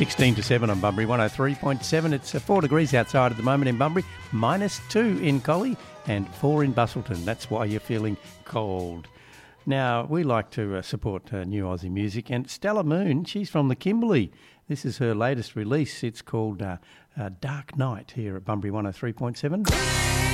16 to 7 on Bunbury 103.7. It's 4 degrees outside at the moment in Bunbury, -2 in Collie and 4 in Bustleton. That's why you're feeling cold. Now, we like to support new Aussie music, and Stella Moon, she's from the Kimberley. This is her latest release. It's called Dark Night here at Bunbury 103.7.